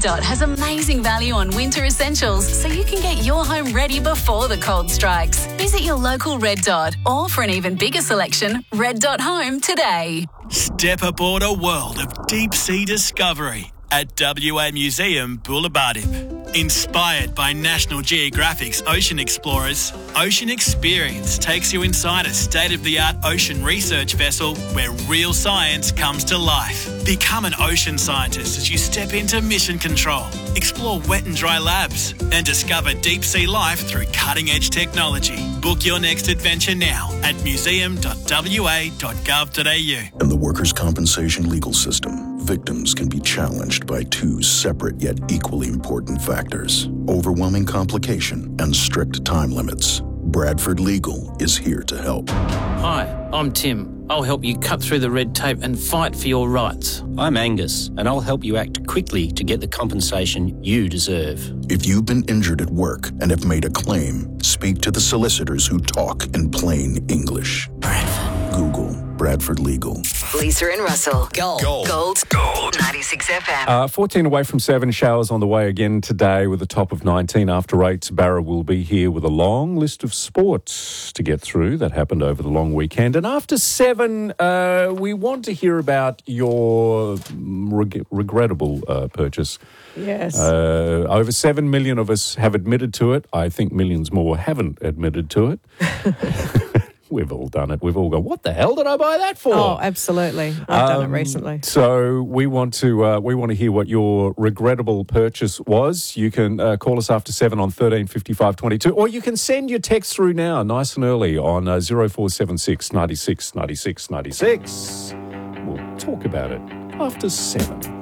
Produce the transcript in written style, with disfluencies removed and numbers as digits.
Dot has amazing value on winter essentials so you can get your home ready before the cold strikes. Visit your local Red Dot, or for an even bigger selection, Red Dot Home today. Step aboard a world of deep-sea discovery at WA Museum Boulevardipe. Inspired by National Geographic's Ocean Explorers, Ocean Experience takes you inside a state-of-the-art ocean research vessel where real science comes to life. Become an ocean scientist as you step into mission control, explore wet and dry labs, and discover deep-sea life through cutting-edge technology. Book your next adventure now at museum.wa.gov.au. In the workers' compensation legal system, victims can be challenged by two separate yet equally important factors: overwhelming complication and strict time limits. Bradford Legal is here to help. Hi, I'm Tim. I'll help you cut through the red tape and fight for your rights. I'm Angus, and I'll help you act quickly to get the compensation you deserve. If you've been injured at work and have made a claim, speak to the solicitors who talk in plain English. Bradford. Google Bradford Legal. Lisa and Russell. Gold. 96 FM. 14 away from 7, showers on the way again today with a top of 19 after 8. Barra will be here with a long list of sports to get through that happened over the long weekend. And after 7, we want to hear about your regrettable purchase. Yes. Over 7 million of us have admitted to it. I think millions more haven't admitted to it. We've all done it. We've all gone, what the hell did I buy that for? Oh, absolutely. I've done it recently. So we want to hear what your regrettable purchase was. You can call us after 7 on 13 55 22, or you can send your text through now, nice and early, on 0476 96 96 96. We'll talk about it after 7.